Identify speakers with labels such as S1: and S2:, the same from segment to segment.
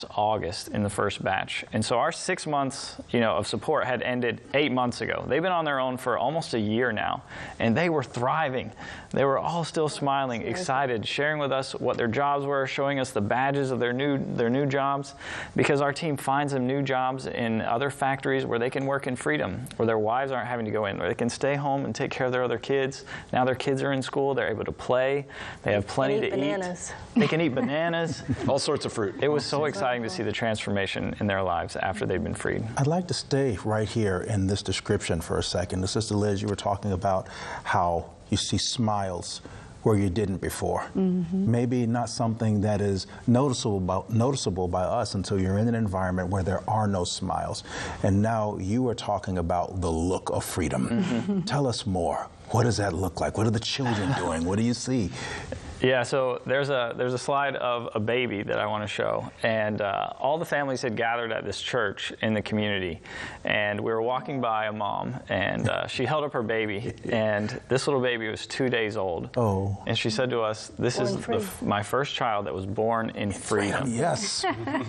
S1: August in the first batch. And so our 6 months, of support had ended 8 months ago. They've been on their own for almost a year now, and they were thriving. They were all still smiling, excited, sharing with us what their jobs were, showing us the badges of their new jobs, because our team finds them new jobs in other factories where they can work in freedom, where their wives aren't having to go in, where they can stay home and take care of their other kids. Now their kids are in school, they're able to play, they have plenty to eat. They can eat bananas.
S2: All sorts of fruit.
S1: It was so exciting to see the transformation in their lives after they've been freed.
S3: I'd like to stay right here in this description for a second. Sister Liz, you were talking about how you see smiles where you didn't before. Maybe not something that is noticeable by us until you're in an environment where there are no smiles. And now you are talking about the look of freedom. Tell us more. What does that look like? What are the children doing? What do you see?
S1: Yeah, so there's a slide of a baby that I want to show, and all the families had gathered at this church in the community, and we were walking by a mom, and she held up her baby, and this little baby was 2 days old. Oh. And she said to us, "This is my first child that was born in freedom."
S3: Yes.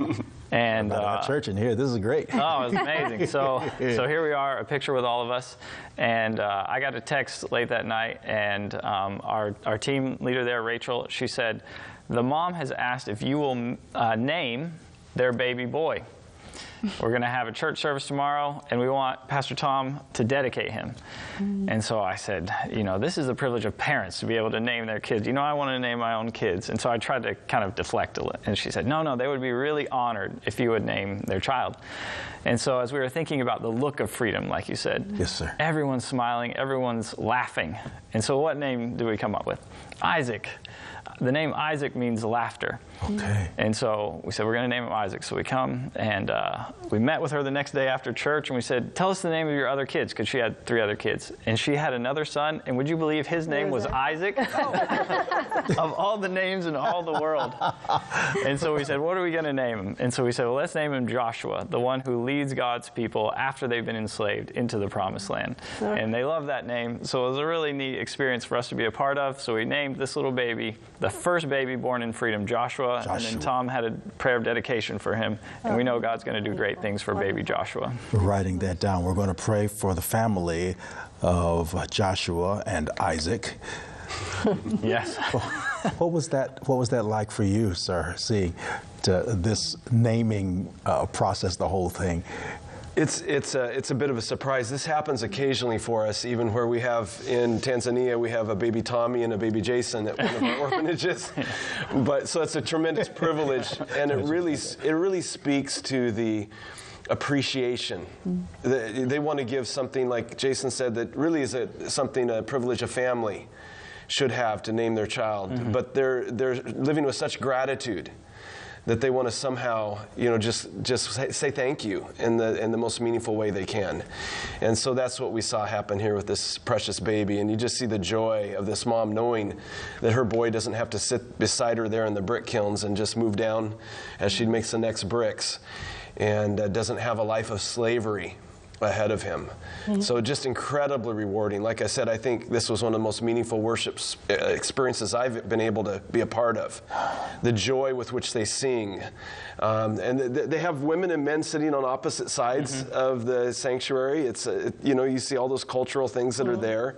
S1: And
S3: our church in here, this is great.
S1: Oh, it's amazing. So here we are, a picture with all of us, and I got a text late that night, and our team leader there, Rachel, she said, "The mom has asked if you will name their baby boy. We're going to have a church service tomorrow, and we want Pastor Tom to dedicate him." And so I said, this is the privilege of parents to be able to name their kids. I want to name my own kids. And so I tried to kind of deflect a little. And she said, no, they would be really honored if you would name their child. And so as we were thinking about the look of freedom, like you said,
S3: yes, sir,
S1: everyone's smiling, everyone's laughing. And so what name do we come up with? Isaac. The name Isaac means laughter.
S3: Okay.
S1: And so we said, we're going to name him Isaac. So we come, and we met with her the next day after church, and we said, tell us the name of your other kids, because she had 3 other kids. And she had another son, and would you believe his name was Isaac? Of all the names in all the world. And so we said, what are we going to name him? And so we said, well, let's name him Joshua, the one who leads God's people after they've been enslaved into the Promised Land. Sure. And they love that name. So it was a really neat experience for us to be a part of. So we named this little baby, the first baby born in freedom, Joshua. And then Tom had a prayer of dedication for him. And we know God's going to do great things for baby Joshua.
S3: We're writing that down. We're going to pray for the family of Joshua and Isaac.
S1: Yes.
S3: What was that like for you, sir, seeing this naming process, the whole thing?
S2: It's a bit of a surprise. This happens occasionally for us, even where we have in Tanzania, we have a baby Tommy and a baby Jason at one of our orphanages. But so it's a tremendous privilege, and it really speaks to the appreciation. They want to give something, like Jason said, that really is a privilege a family should have to name their child. But they're living with such gratitude that they want to somehow, just say thank you in the most meaningful way they can. And so that's what we saw happen here with this precious baby. And you just see the joy of this mom knowing that her boy doesn't have to sit beside her there in the brick kilns and just move down as she makes the next bricks, and doesn't have a life of slavery ahead of him. So just incredibly rewarding. Like I said, I think this was one of the most meaningful worship experiences I've been able to be a part of. The joy with which they sing. And they have women and men sitting on opposite sides of the sanctuary. It's, you see all those cultural things that are there.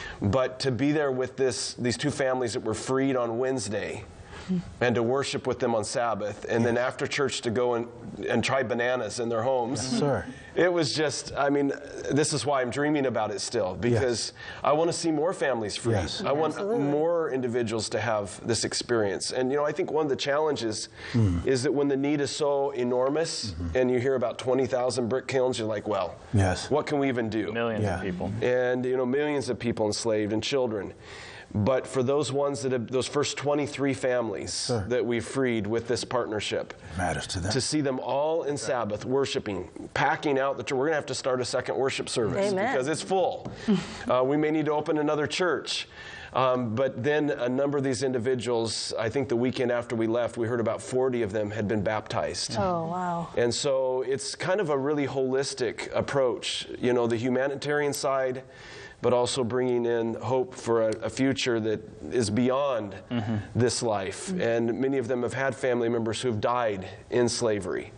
S2: But to be there with these 2 families that were freed on Wednesday, and to worship with them on Sabbath, and then after church to go and try bananas in their homes.
S3: Yes, sir.
S2: It was just, this is why I'm dreaming about it still, because I want to see more families free.
S3: Yes.
S2: I want more individuals to have this experience. And, I think one of the challenges is that when the need is so enormous, and you hear about 20,000 brick kilns, you're like, well, what can we even do?
S1: Millions of people.
S2: And, millions of people enslaved and children. But for those ones those first 23 families that we freed with this partnership,
S3: it matters to them.
S2: To see them all in Sabbath worshiping, packing out the church. We're going to have to start a second worship service because it's full. We may need to open another church. But then a number of these individuals, I think the weekend after we left, we heard about 40 of them had been baptized.
S4: Oh, wow.
S2: And so it's kind of a really holistic approach. The humanitarian side, but also bringing in hope for a future that is beyond this life. And many of them have had family members who've died in slavery.